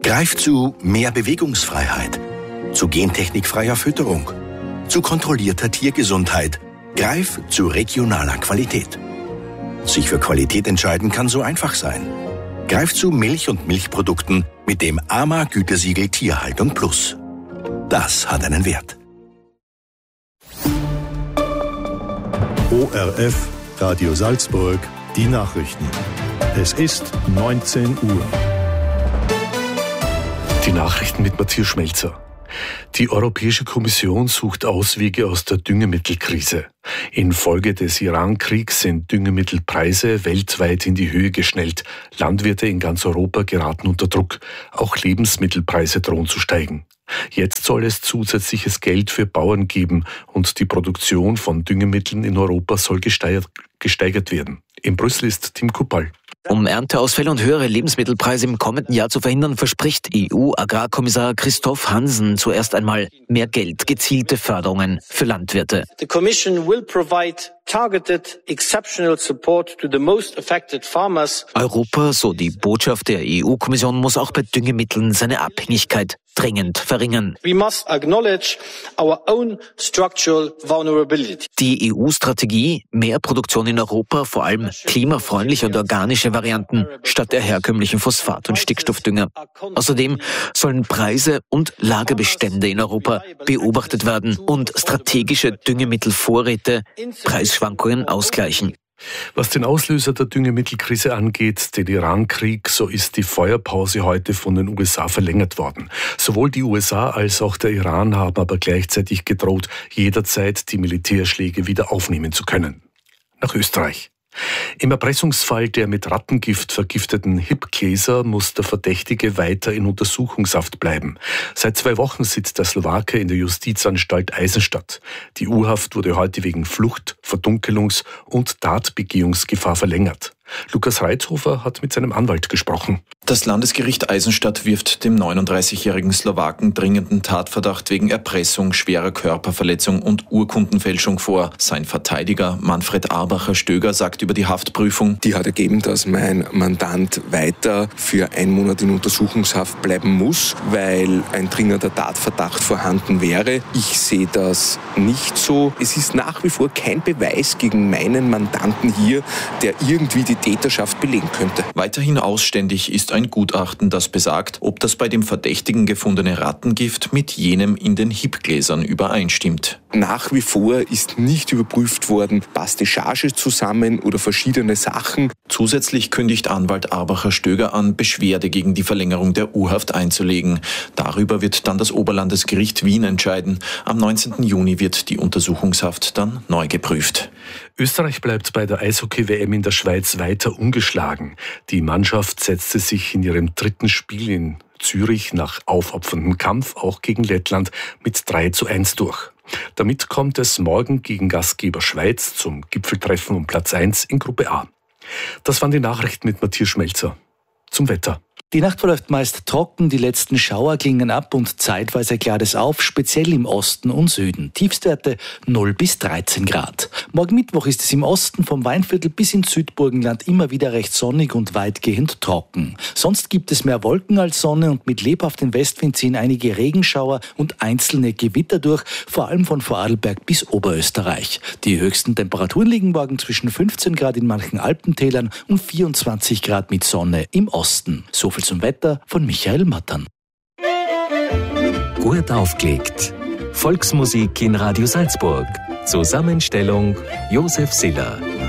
Greif zu mehr Bewegungsfreiheit, zu gentechnikfreier Fütterung, zu kontrollierter Tiergesundheit. Greif zu regionaler Qualität. Sich für Qualität entscheiden kann so einfach sein. Greif zu Milch und Milchprodukten mit dem AMA-Gütesiegel Tierhaltung Plus. Das hat einen Wert. ORF, Radio Salzburg, die Nachrichten. Es ist 19 Uhr. Die Nachrichten mit Matthias Schmelzer. Die Europäische Kommission sucht Auswege aus der Düngemittelkrise. Infolge des Iran-Kriegs sind Düngemittelpreise weltweit in die Höhe geschnellt. Landwirte in ganz Europa geraten unter Druck. Auch Lebensmittelpreise drohen zu steigen. Jetzt soll es zusätzliches Geld für Bauern geben und die Produktion von Düngemitteln in Europa soll gesteigert werden. In Brüssel ist Tim Kuppal. Um Ernteausfälle und höhere Lebensmittelpreise im kommenden Jahr zu verhindern, verspricht EU-Agrarkommissar Christoph Hansen zuerst einmal mehr Geld, gezielte Förderungen für Landwirte. The Commission will provide targeted exceptional support to the most affected farmers. Europa, so die Botschaft der EU-Kommission, muss auch bei Düngemitteln seine Abhängigkeit dringend verringern. We must acknowledge our own structural vulnerability. Die EU-Strategie, mehr Produktion in Europa, vor allem klimafreundliche und organische Varianten statt der herkömmlichen Phosphat- und Stickstoffdünger. Außerdem sollen Preise und Lagerbestände in Europa beobachtet werden und strategische Düngemittelvorräte Preisschwankungen ausgleichen. Was den Auslöser der Düngemittelkrise angeht, den Iran-Krieg, so ist die Feuerpause heute von den USA verlängert worden. Sowohl die USA als auch der Iran haben aber gleichzeitig gedroht, jederzeit die Militärschläge wieder aufnehmen zu können. Nach Österreich. Im Erpressungsfall der mit Rattengift vergifteten Hipgläser muss der Verdächtige weiter in Untersuchungshaft bleiben. Seit 2 Wochen sitzt der Slowake in der Justizanstalt Eisenstadt. Die U-Haft wurde heute wegen Flucht, Verdunkelungs- und Tatbegehungsgefahr verlängert. Lukas Reitzhofer hat mit seinem Anwalt gesprochen. Das Landesgericht Eisenstadt wirft dem 39-jährigen Slowaken dringenden Tatverdacht wegen Erpressung, schwerer Körperverletzung und Urkundenfälschung vor. Sein Verteidiger Manfred Arbacher-Stöger sagt über die Haftprüfung: Die hat ergeben, dass mein Mandant weiter für 1 Monat in Untersuchungshaft bleiben muss, weil ein dringender Tatverdacht vorhanden wäre. Ich sehe das nicht so. Es ist nach wie vor kein Beweis gegen meinen Mandanten hier, der irgendwie die Täterschaft belegen könnte. Weiterhin ausständig ist ein Gutachten, das besagt, ob das bei dem Verdächtigen gefundene Rattengift mit jenem in den Hipgläsern übereinstimmt. Nach wie vor ist nicht überprüft worden, passt die Charge zusammen oder verschiedene Sachen. Zusätzlich kündigt Anwalt Arbacher-Stöger an, Beschwerde gegen die Verlängerung der U-Haft einzulegen. Darüber wird dann das Oberlandesgericht Wien entscheiden. Am 19. Juni wird die Untersuchungshaft dann neu geprüft. Österreich bleibt bei der Eishockey-WM in der Schweiz weiter ungeschlagen. Die Mannschaft setzte sich in ihrem 3. Spiel in Zürich nach aufopferndem Kampf auch gegen Lettland mit 3:1 durch. Damit kommt es morgen gegen Gastgeber Schweiz zum Gipfeltreffen um Platz 1 in Gruppe A. Das waren die Nachrichten mit Matthias Schmelzer. Zum Wetter. Die Nacht verläuft meist trocken, die letzten Schauer klingen ab und zeitweise klart es auf, speziell im Osten und Süden. Tiefstwerte 0 bis 13 Grad. Morgen Mittwoch ist es im Osten vom Weinviertel bis ins Südburgenland immer wieder recht sonnig und weitgehend trocken. Sonst gibt es mehr Wolken als Sonne und mit lebhaftem Westwind ziehen einige Regenschauer und einzelne Gewitter durch, vor allem von Vorarlberg bis Oberösterreich. Die höchsten Temperaturen liegen morgen zwischen 15 Grad in manchen Alpentälern und 24 Grad mit Sonne im Osten. So viel zum Wetter von Michael Mattern. Gut aufgelegt. Volksmusik in Radio Salzburg. Zusammenstellung Josef Siller.